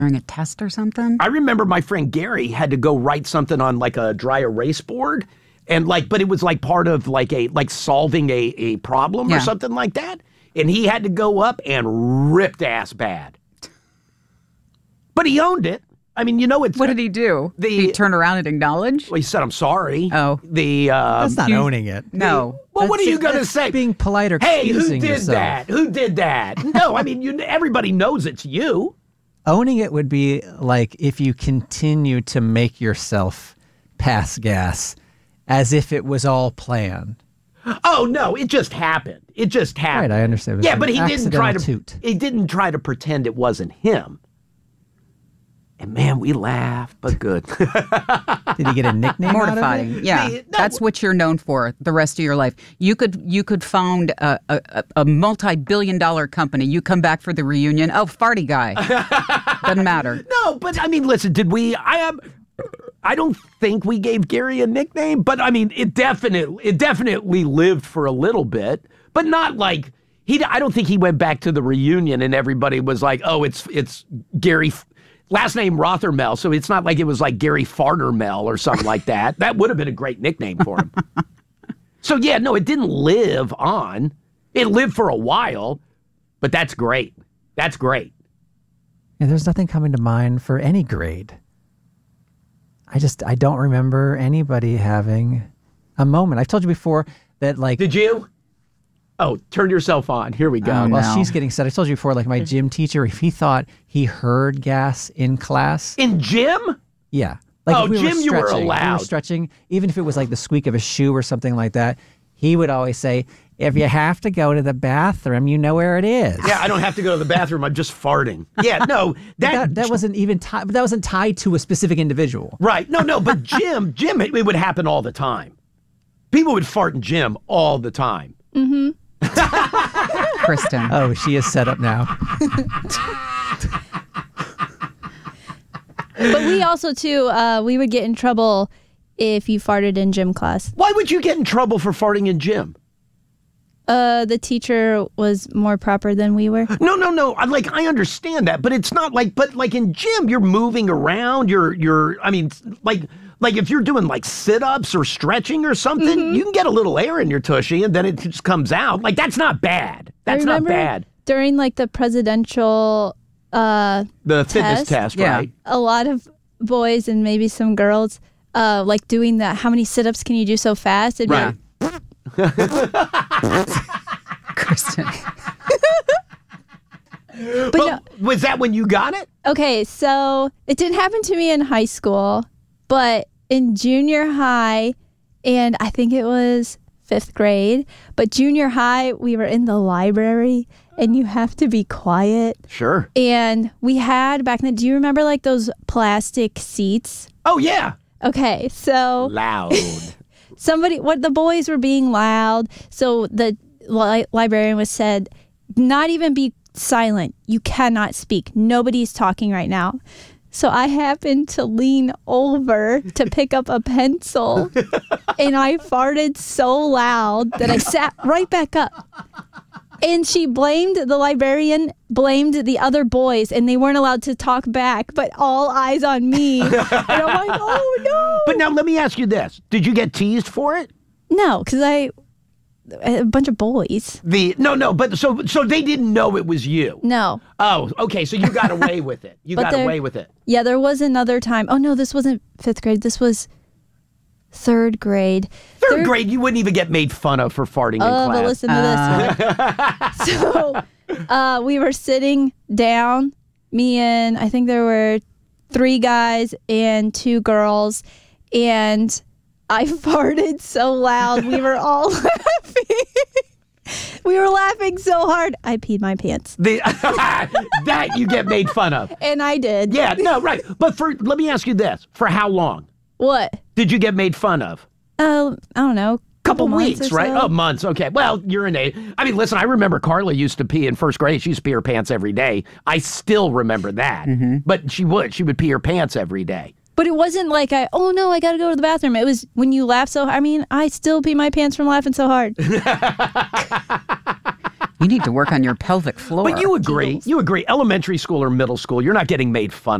During a test or something? I remember my friend Gary had to go write something on like a dry erase board, and but it was like part of like solving a problem or something like that. And he had to go up and ripped ass bad. But he owned it. I mean, it's... What did he do? Did he turn around and acknowledge? Well, he said, I'm sorry. Oh. That's not owning it. No. Well, what are you going to say? Being polite or hey, excusing who did yourself. that? Who did that? No, I mean, everybody knows it's you. Owning it would be like if you continue to make yourself pass gas as if it was all planned. Oh, no, it just happened. It just happened. Right, I understand. Yeah, but he didn't try to toot. He didn't try to pretend it wasn't him. And man, we laughed, but good. Did he get a nickname? Mortifying. Out of it? Yeah, that's what you're known for the rest of your life. You could found a multi-billion-dollar company. You come back for the reunion. Oh, farty guy. Doesn't matter. No, but I mean, listen. Did we? I don't think we gave Gary a nickname, but I mean, it definitely lived for a little bit, but not like I don't think he went back to the reunion and everybody was like, oh, it's Gary. Last name Rothermel, so it's not like it was like Gary Fartermel or something like that. That would have been a great nickname for him. So yeah, no, it didn't live on. It lived for a while, but that's great. That's great. Yeah, there's nothing coming to mind for any grade. I don't remember anybody having a moment. I've told you before that like... Did you? Oh, turn yourself on. Here we go. Oh, well, she's getting set. I told you before, like my gym teacher, if he thought he heard gas in class. In gym? Yeah. Like gym, you were allowed. We were stretching, even if it was like the squeak of a shoe or something like that, he would always say, if you have to go to the bathroom, you know where it is. Yeah, I don't have to go to the bathroom. I'm just farting. Yeah, no. that wasn't even that wasn't tied to a specific individual. Right. No, but gym, it would happen all the time. People would fart in gym all the time. Mm-hmm. Kristen. Oh, she is set up now. But we also, too, we would get in trouble if you farted in gym class. Why would you get in trouble for farting in gym? The teacher was more proper than we were. No. Like, I understand that, but it's not like, but like in gym, you're moving around. I mean, like if you're doing like sit-ups or stretching or something, you can get a little air in your tushy and then it just comes out. Like, that's not bad. That's not bad. During like the presidential the fitness test, right? A lot of boys and maybe some girls like doing that. How many sit-ups can you do so fast? It'd right. Kristen. But no, was that when you got it? Okay, so it didn't happen to me in high school, but in junior high, and I think it was 5th grade, but junior high, we were in the library, and you have to be quiet. Sure. And we had back then, do you remember like those plastic seats? Oh, yeah. Okay, so... Loud. The boys were being loud, so the librarian was said, not even be silent. You cannot speak. Nobody's talking right now. So I happened to lean over to pick up a pencil, and I farted so loud that I sat right back up. And the librarian blamed the other boys, and they weren't allowed to talk back, but all eyes on me. And I'm like, oh no. But now let me ask you this. Did you get teased for it? No, because a bunch of boys. But so they didn't know it was you. No. Oh, okay. So you got away with it. Yeah, there was another time. Oh no, this wasn't 5th grade. This was 3rd grade. Third grade, you wouldn't even get made fun of for farting in class. But listen to this one. So we were sitting down, me and I think there were 3 guys and 2 girls, and I farted so loud. We were all laughing. We were laughing so hard. I peed my pants. That you get made fun of. And I did. Yeah, no, right. But let me ask you this. For how long? What? Did you get made fun of? I don't know. Couple weeks, right? Oh, months. Okay. Well, you're in I mean, listen, I remember Carla used to pee in 1st grade. She used to pee her pants every day. I still remember that. Mm-hmm. But she would pee her pants every day. But it wasn't like oh no, I got to go to the bathroom. It was when you laugh so hard. I mean, I still pee my pants from laughing so hard. You need to work on your pelvic floor. But you agree. Elementary school or middle school, you're not getting made fun